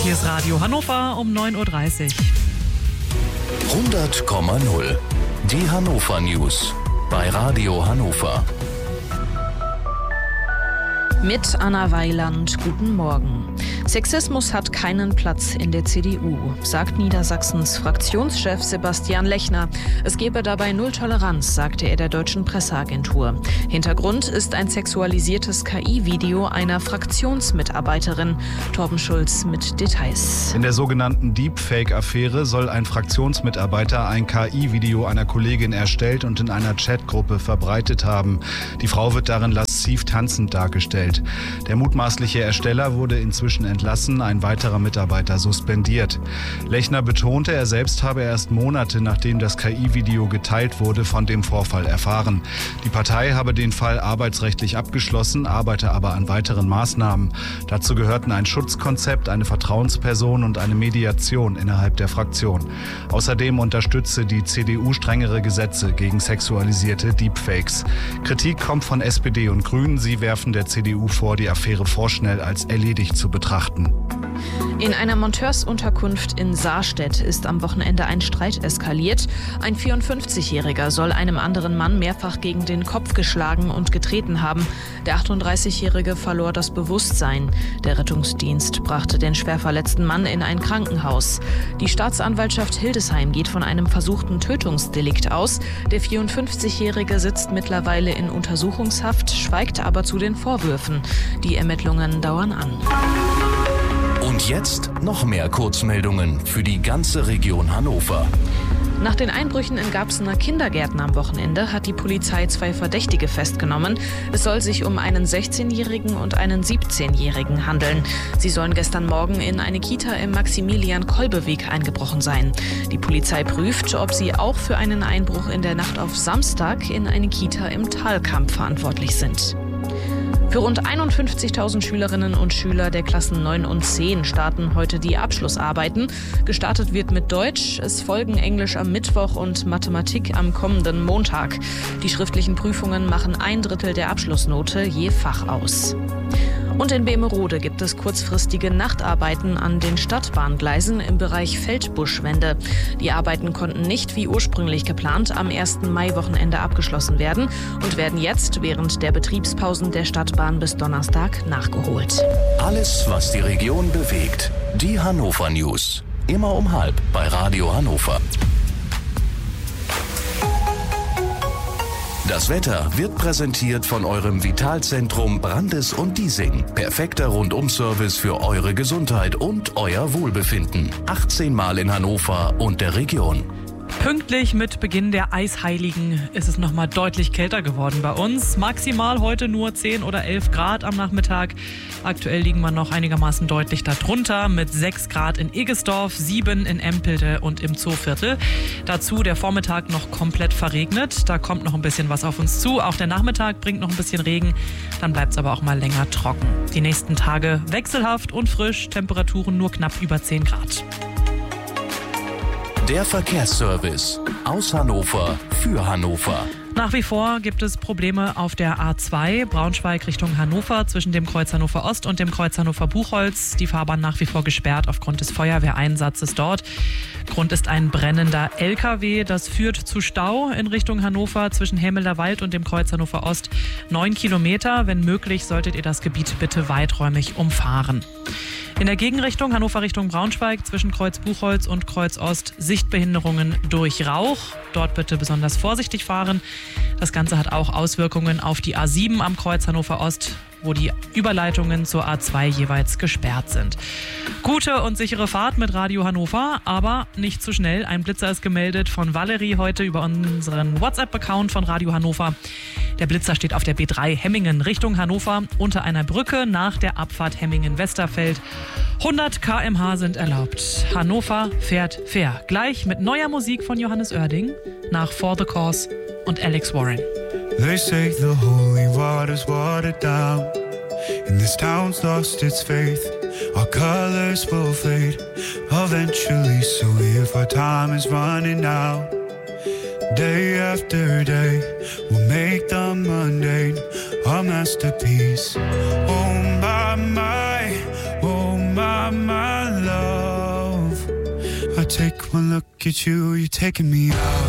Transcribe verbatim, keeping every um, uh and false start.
Hier ist Radio Hannover um neun Uhr dreißig. hundert Komma null. Die Hannover News bei Radio Hannover. Mit Anna Weiland, guten Morgen. Sexismus hat keinen Platz in der C D U, sagt Niedersachsens Fraktionschef Sebastian Lechner. Es gebe dabei null Toleranz, sagte er der deutschen Presseagentur. Hintergrund ist ein sexualisiertes K I-Video einer Fraktionsmitarbeiterin. Torben Schulz mit Details. In der sogenannten Deepfake-Affäre soll ein Fraktionsmitarbeiter ein K I-Video einer Kollegin erstellt und in einer Chatgruppe verbreitet haben. Die Frau wird darin lasziv tanzend dargestellt. Der mutmaßliche Ersteller wurde inzwischen entlassen, ein weiterer Mitarbeiter suspendiert. Lechner betonte, er selbst habe erst Monate nachdem das K I-Video geteilt wurde, von dem Vorfall erfahren. Die Partei habe den Fall arbeitsrechtlich abgeschlossen, arbeite aber an weiteren Maßnahmen. Dazu gehörten ein Schutzkonzept, eine Vertrauensperson und eine Mediation innerhalb der Fraktion. Außerdem unterstütze die C D U strengere Gesetze gegen sexualisierte Deepfakes. Kritik kommt von S P D und Grünen. Sie werfen der C D U vor, die Affäre vorschnell als erledigt zu betrachten. In einer Monteursunterkunft in Saarstedt ist am Wochenende ein Streit eskaliert. Ein vierundfünfzigjähriger soll einem anderen Mann mehrfach gegen den Kopf geschlagen und getreten haben. Der achtunddreißigjährige verlor das Bewusstsein. Der Rettungsdienst brachte den schwer verletzten Mann in ein Krankenhaus. Die Staatsanwaltschaft Hildesheim geht von einem versuchten Tötungsdelikt aus. Der vierundfünfzigjährige sitzt mittlerweile in Untersuchungshaft, schweigt aber zu den Vorwürfen. Die Ermittlungen dauern an. Und jetzt noch mehr Kurzmeldungen für die ganze Region Hannover. Nach den Einbrüchen in Garbsener Kindergärten am Wochenende hat die Polizei zwei Verdächtige festgenommen. Es soll sich um einen sechzehnjährigen und einen siebzehnjährigen handeln. Sie sollen gestern Morgen in eine Kita im Maximilian-Kolbe-Weg eingebrochen sein. Die Polizei prüft, ob sie auch für einen Einbruch in der Nacht auf Samstag in eine Kita im Thalkamp verantwortlich sind. Für rund einundfünfzigtausend Schülerinnen und Schüler der Klassen neun und zehn starten heute die Abschlussarbeiten. Gestartet wird mit Deutsch, es folgen Englisch am Mittwoch und Mathematik am kommenden Montag. Die schriftlichen Prüfungen machen ein Drittel der Abschlussnote je Fach aus. Und in Bemerode gibt es kurzfristige Nachtarbeiten an den Stadtbahngleisen im Bereich Feldbuschwende. Die Arbeiten konnten nicht wie ursprünglich geplant am ersten Mai-Wochenende abgeschlossen werden und werden jetzt während der Betriebspausen der Stadtbahn bis Donnerstag nachgeholt. Alles, was die Region bewegt. Die Hannover News. Immer um halb bei Radio Hannover. Das Wetter wird präsentiert von eurem Vitalzentrum Brandes und Diesing. Perfekter Rundum-Service für eure Gesundheit und euer Wohlbefinden. achtzehn Mal in Hannover und der Region. Pünktlich mit Beginn der Eisheiligen ist es nochmal deutlich kälter geworden bei uns. Maximal heute nur zehn oder elf Grad am Nachmittag. Aktuell liegen wir noch einigermaßen deutlich darunter mit sechs Grad in Egesdorf, sieben in Empelte und im Zooviertel. Dazu der Vormittag noch komplett verregnet. Da kommt noch ein bisschen was auf uns zu. Auch der Nachmittag bringt noch ein bisschen Regen. Dann bleibt es aber auch mal länger trocken. Die nächsten Tage wechselhaft und frisch. Temperaturen nur knapp über zehn Grad. Der Verkehrsservice aus Hannover für Hannover. Nach wie vor gibt es Probleme auf der A zwei Braunschweig Richtung Hannover zwischen dem Kreuz Hannover Ost und dem Kreuz Hannover Buchholz. Die Fahrbahn nach wie vor gesperrt aufgrund des Feuerwehreinsatzes dort. Grund ist ein brennender L K W. Das führt zu Stau in Richtung Hannover zwischen Hämelder Wald und dem Kreuz Hannover Ost. Neun Kilometer. Wenn möglich, solltet ihr das Gebiet bitte weiträumig umfahren. In der Gegenrichtung Hannover Richtung Braunschweig zwischen Kreuz Buchholz und Kreuz Ost Sichtbehinderungen durch Rauch. Dort bitte besonders vorsichtig fahren. Das Ganze hat auch Auswirkungen auf die A sieben am Kreuz Hannover Ost, wo die Überleitungen zur A zwei jeweils gesperrt sind. Gute und sichere Fahrt mit Radio Hannover, aber nicht zu schnell. Ein Blitzer ist gemeldet von Valerie heute über unseren WhatsApp-Account von Radio Hannover. Der Blitzer steht auf der B drei Hemmingen Richtung Hannover unter einer Brücke nach der Abfahrt Hemmingen-Westerfeld. hundert Kilometer pro Stunde sind erlaubt. Hannover fährt fair. Gleich mit neuer Musik von Johannes Oerding nach For the Cause und Alex Warren. They say the holy water's watered down, and this town's lost its faith. Our colors will fade eventually, so if our time is running out, day after day, we'll make the mundane our masterpiece. Oh my, my, oh my, my love. I take one look at you, you're taking me out.